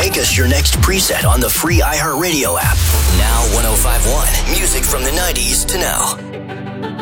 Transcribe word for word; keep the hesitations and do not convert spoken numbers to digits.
Make us your next preset on the free iHeartRadio app. Now one oh five point one. Music from the nineties to now.